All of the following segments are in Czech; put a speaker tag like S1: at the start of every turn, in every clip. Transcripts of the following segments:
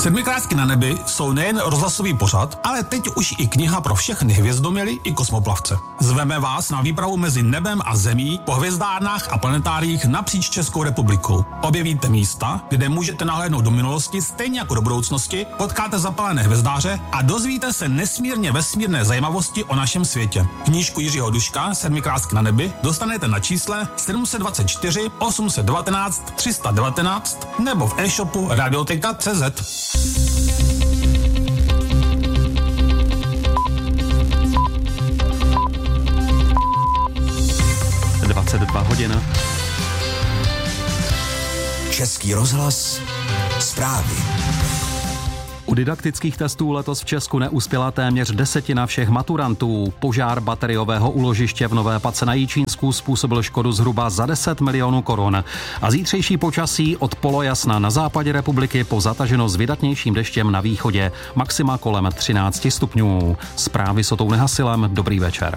S1: Sedmikrásky na nebi jsou nejen rozhlasový pořad, ale teď už i kniha pro všechny hvězdoměly i kosmoplavce. Zveme vás na výpravu mezi nebem a zemí po hvězdárnách a planetáriích napříč Českou republikou. Objevíte místa, kde můžete nahlédnout do minulosti stejně jako do budoucnosti, potkáte zapalené hvězdáře a dozvíte se nesmírně vesmírné zajímavosti o našem světě. Knížku Jiřího Duška Sedmikrásky na nebi dostanete na čísle 724 819 319 nebo v e-shopu Radioteka.cz.
S2: 22 hodin.
S3: Český rozhlas, zprávy.
S2: U didaktických testů letos v Česku neuspěla téměř desetina všech maturantů. Požár bateriového úložiště v Nové Pace na Jičínsku způsobil škodu zhruba za 10 milionů korun. A zítřejší počasí od polojasna na západě republiky po zataženo s vydatnějším deštěm na východě. Maxima kolem 13 stupňů. Zprávy s Otou Nehasilem. Dobrý večer.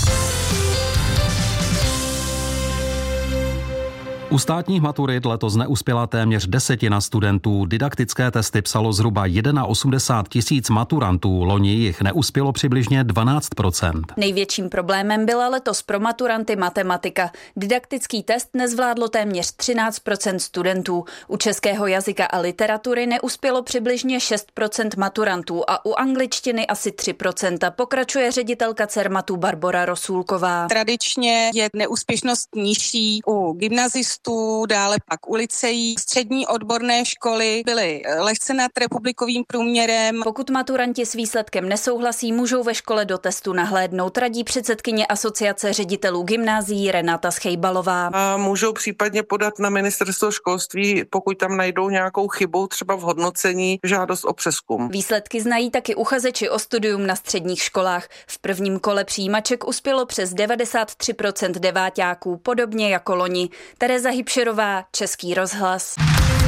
S2: U státních maturit letos neuspěla téměř desetina studentů. Didaktické testy psalo zhruba 81 000 maturantů. Loni jich neuspělo přibližně 12%.
S4: Největším problémem byla letos pro maturanty matematika. Didaktický test nezvládlo téměř 13% studentů. U českého jazyka a literatury neuspělo přibližně 6% maturantů a u angličtiny asi 3%, pokračuje ředitelka Cermatu Barbora Rosůlková.
S5: Tradičně je neúspěšnost nižší u gymnazistů, dále pak u lyceí. Střední odborné školy byly lehce nad republikovým průměrem.
S4: Pokud maturanti s výsledkem nesouhlasí, můžou ve škole do testu nahlédnout, radí předsedkyně Asociace ředitelů gymnázií Renata Schejbalová.
S6: A můžou případně podat na ministerstvo školství, pokud tam najdou nějakou chybu, třeba v hodnocení, žádost o přezkum.
S4: Výsledky znají taky uchazeči o studium na středních školách. V prvním kole přijímaček uspělo přes 93% deváťáků, podobně jako loni. Tereza Hybšerová, Český rozhlas.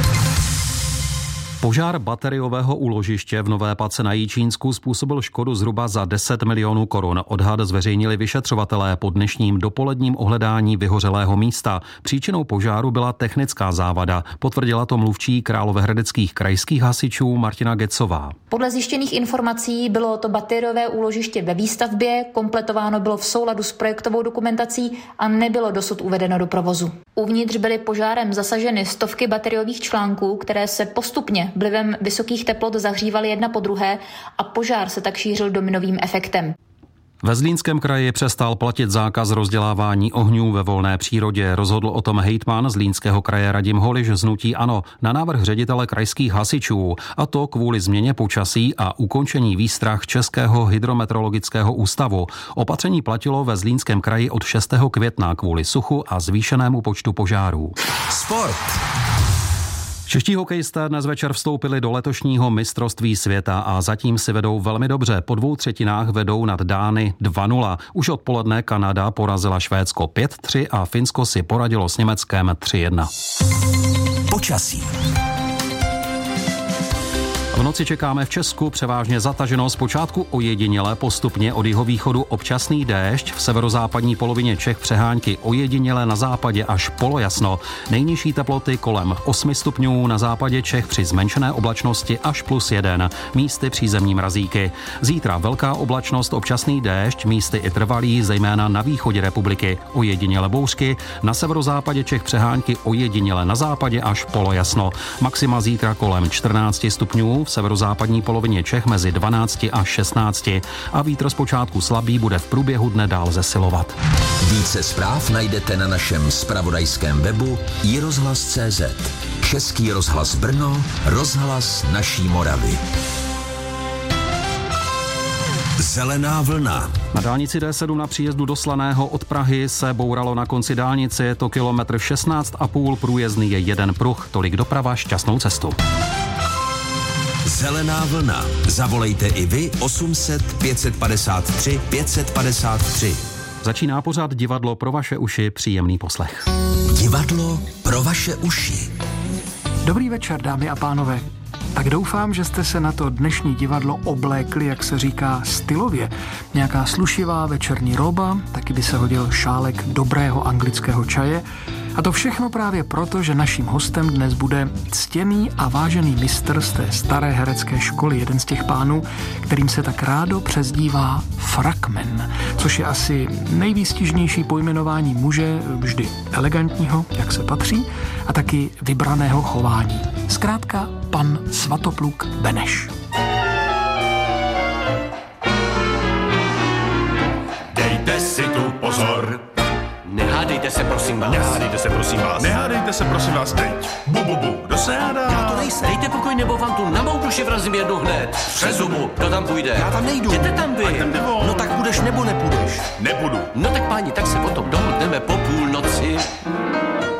S2: Požár bateriového úložiště v Nové Pace na Jičínsku způsobil škodu zhruba za 10 milionů korun. Odhad zveřejnili vyšetřovatelé po dnešním dopoledním ohledání vyhořelého místa. Příčinou požáru byla technická závada. Potvrdila to mluvčí královéhradeckých krajských hasičů Martina Gecová.
S7: Podle zjištěných informací bylo to bateriové úložiště ve výstavbě, kompletováno bylo v souladu s projektovou dokumentací a nebylo dosud uvedeno do provozu. Uvnitř byly požárem zasaženy stovky bateriových článků, které se postupně vlivem vysokých teplot zahřívaly jedna po druhé a požár se tak šířil dominovým efektem.
S2: Ve Zlínském kraji přestal platit zákaz rozdělávání ohňů ve volné přírodě. Rozhodl o tom hejtman Zlínského kraje Radim Holiš z hnutí ANO na návrh ředitele krajských hasičů, a to kvůli změně počasí a ukončení výstrah Českého hydrometeorologického ústavu. Opatření platilo ve Zlínském kraji od 6. května kvůli suchu a zvýšenému počtu požárů.
S3: Sport.
S2: Čeští hokejisté dnes večer vstoupili do letošního mistrovství světa a zatím si vedou velmi dobře. Po 2/3 vedou nad Dány 2-0. Už odpoledne Kanada porazila Švédsko 5-3 a Finsko si poradilo s Německem 3-1.
S3: Počasí.
S2: V noci čekáme v Česku převážně zataženo, zpočátku ojediněle, postupně od jihovýchodu občasný déšť, v severozápadní polovině Čech přehánky ojediněle, na západě až polojasno. Nejnižší teploty kolem 8 stupňů, na západě Čech při zmenšené oblačnosti až +1, místy přízemní mrazíky. Zítra velká oblačnost, občasný déšť, místy i trvalý, zejména na východě republiky, ojediněle bouřky, na severozápadě Čech přehánky ojediněle, na západě až polojasno. Maxima zítra kolem 14 stupňů, v severozápadní polovině Čech mezi 12 a 16 a vítr zpočátku slabý, bude v průběhu dne dál zesilovat.
S3: Více zpráv najdete na našem zpravodajském webu iRozhlas.cz. Český rozhlas Brno, rozhlas naší Moravy. Zelená vlna.
S2: Na dálnici D7 na příjezdu do Slaného od Prahy se bouralo na konci dálnice, je to kilometr 16,5, průjezdný je jeden pruh, tolik doprava, šťastnou cestu.
S3: Zelená vlna. Zavolejte i vy 800 553 553.
S2: Začíná pořad Divadlo pro vaše uši, příjemný poslech.
S3: Divadlo pro vaše uši.
S8: Dobrý večer, dámy a pánové. Tak doufám, že jste se na to dnešní divadlo oblékli, jak se říká, stylově. Nějaká slušivá večerní roba, taky by se hodil šálek dobrého anglického čaje A to všechno právě proto, že naším hostem dnes bude ctěný a vážený mistr z té staré herecké školy, jeden z těch pánů, kterým se tak rádo přezdívá frakmen, což je asi nejvýstižnější pojmenování muže, vždy elegantního, jak se patří, a taky vybraného chování. Zkrátka pan Svatopluk Beneš.
S9: Dejte si tu pozor.
S10: Nehádejte se, prosím vás.
S9: Nehádejte se, prosím vás. Nehádejte se, prosím vás, teď. Bu. Kdo se hádá?
S10: Já to nejsem. Dejte pokoj, nebo vám tu na mou duši vrazím jednu hned. Přes zubu. Kdo tam půjde?
S9: Já tam nejdu.
S10: Jděte tam vy.
S9: No tak budeš nebo nepůjdeš? Nebudu.
S10: No tak páni, tak se potom dohodneme po půlnoci.